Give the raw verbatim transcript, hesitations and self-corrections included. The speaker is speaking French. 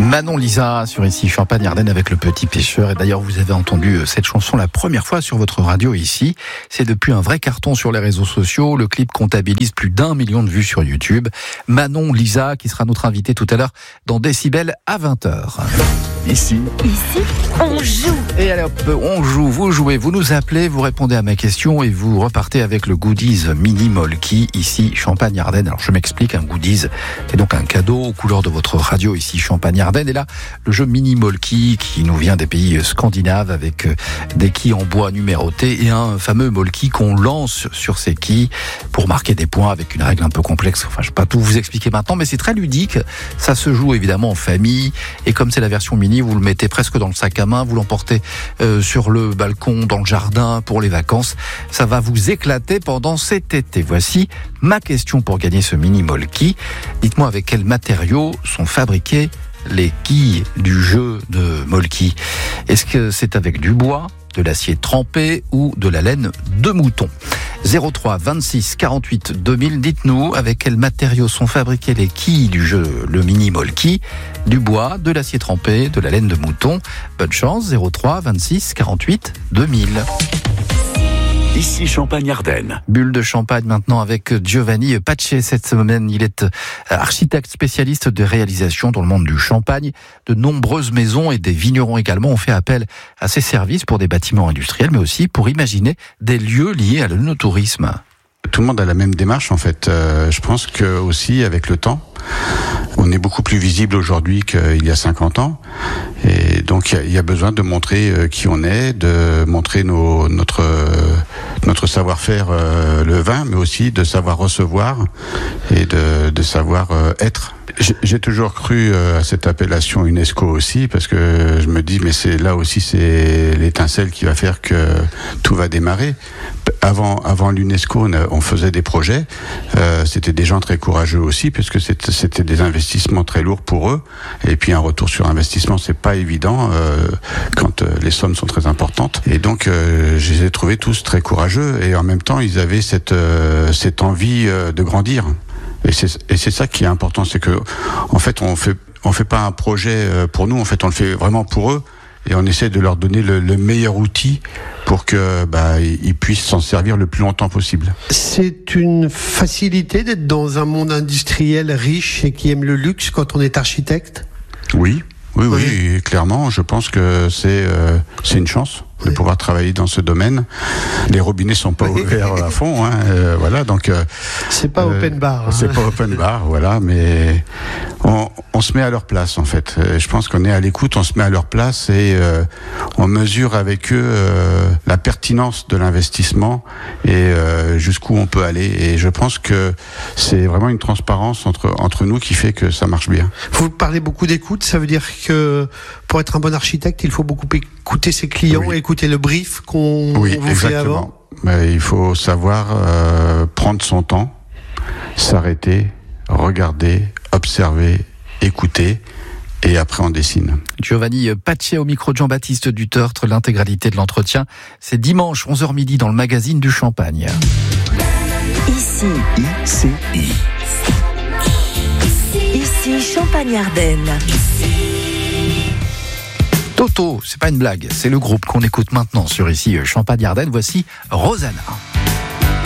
Manon Lisa sur ici Champagne-Ardenne avec le Petit Pêcheur. Et d'ailleurs, vous avez entendu cette chanson la première fois sur votre radio ici. C'est depuis un vrai carton sur les réseaux sociaux. Le clip comptabilise plus d'un million de vues sur YouTube. Manon Lisa qui sera notre invitée tout à l'heure dans Décibel à vingt heures. Ici. Ici, on joue. Et allez hop, on joue, vous jouez, vous nous appelez, vous répondez à ma question et vous repartez avec le goodies Mini Molky ici Champagne-Ardenne. Alors je m'explique, un goodies, c'est donc un cadeau aux couleurs de votre radio ici Champagne-Ardenne. Et là, le jeu Mini Molky qui nous vient des pays scandinaves avec des quilles en bois numérotés et un fameux Molky qu'on lance sur ces quilles pour marquer des points avec une règle un peu complexe. Enfin, je ne vais pas tout vous expliquer maintenant, mais c'est très ludique. Ça se joue évidemment en famille et comme c'est la version mini, vous le mettez presque dans le sac à main, vous l'emportez euh, sur le balcon, dans le jardin pour les vacances. Ça va vous éclater pendant cet été. Voici ma question pour gagner ce Mini Molky. Dites-moi avec quels matériaux sont fabriqués les quilles du jeu de Molky. Est-ce que c'est avec du bois, de l'acier trempé ou de la laine de mouton? zéro trois vingt-six quarante-huit deux mille, dites-nous avec quels matériaux sont fabriqués les quilles du jeu le Mini Molky. Du bois, de l'acier trempé, de la laine de mouton. Bonne chance, zéro trois vingt-six quarante-huit deux mille. Ici Champagne-Ardenne. Bulle de champagne maintenant avec Giovanni Pace. Cette semaine, il est architecte spécialiste de réalisation dans le monde du champagne. De nombreuses maisons et des vignerons également ont fait appel à ses services pour des bâtiments industriels, mais aussi pour imaginer des lieux liés à l'œnotourisme. Tout le monde a la même démarche en fait. Euh, je pense que aussi avec le temps, on est beaucoup plus visible aujourd'hui qu'il y a cinquante ans. Et donc il y, y a besoin de montrer euh, qui on est, de montrer nos, notre, euh, notre savoir-faire, euh, le vin, mais aussi de savoir recevoir et de, de savoir euh, être. J'ai, j'ai toujours cru euh, à cette appellation UNESCO aussi, parce que je me dis, mais c'est là aussi c'est l'étincelle qui va faire que tout va démarrer. Avant, avant l'UNESCO, on, a, on faisait des projets. Euh, c'était des gens très courageux aussi, puisque c'était, c'était des investissements très lourds pour eux. Et puis un retour sur investissement, c'est pas évident euh, quand euh, les sommes sont très importantes. Et donc, euh, je les ai trouvés tous très courageux. Et en même temps, ils avaient cette, euh, cette envie euh, de grandir. Et c'est, et c'est ça qui est important, c'est que, en fait, on fait, on fait pas un projet pour nous. En fait, on le fait vraiment pour eux. Et on essaie de leur donner le, le meilleur outil pour que bah, ils puissent s'en servir le plus longtemps possible. C'est une facilité d'être dans un monde industriel riche et qui aime le luxe quand on est architecte ? Oui, oui, oui, oui. Et clairement, je pense que c'est euh, c'est une chance de oui. pouvoir travailler dans ce domaine. Les robinets sont pas oui. ouverts à fond, hein, euh, voilà. Donc euh, c'est pas euh, open bar. Hein. C'est pas open bar, voilà. Mais on, on se met à leur place en fait. Et je pense qu'on est à l'écoute, on se met à leur place et euh, on mesure avec eux euh, la pertinence de l'investissement et euh, jusqu'où on peut aller. Et je pense que c'est vraiment une transparence entre entre nous qui fait que ça marche bien. Vous parlez beaucoup d'écoute, ça veut dire que pour être un bon architecte, il faut beaucoup écouter ses clients oui. et écouter le brief qu'on oui, vous fait avant. Mais il faut savoir euh, prendre son temps, s'arrêter, regarder, observer, écouter, et après on dessine. Giovanni Pace au micro de Jean-Baptiste Dutertre. L'intégralité de l'entretien, c'est dimanche onze heures midi dans le magazine du Champagne. Ici, I C I. Ici Champagne-Ardenne. Toto, c'est pas une blague, c'est le groupe qu'on écoute maintenant sur ici Champagne-Ardenne. Voici Rosanna.